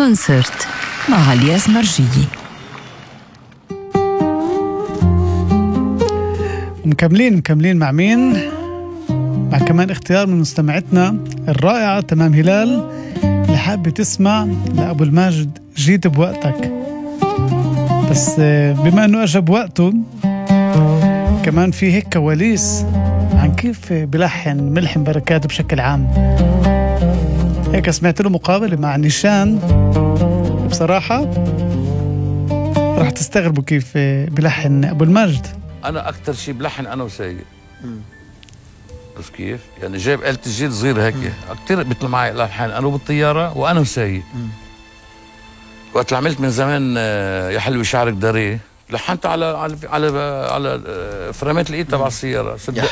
كونسرت مع عليا اسمرجية. مكملين مع مين؟ مع كمان اختيار من مستمعتنا الرائعة تمام هلال اللي حابة تسمع لأبو الماجد جيت بوقتك. بس بما أنه أجى بوقته كمان في هيك كواليس عن كيف بلحن ملحم بركات بشكل عام. هيك سمعت له مقابلة مع نيشان، بصراحة راح تستغربوا كيف بلحن أبو الماجد. أنا أكتر شيء بلحن أنا وسايق. بس كيف؟ يعني جايب آلة الجيت صغيرة هيك كتير بيطلع معي الألحان أنا بالطيارة وأنا وسايق. وقت اللي عملت من زمان يا حلوي شعرك داريه لحنت على فرامات الإيد تبع السيارة.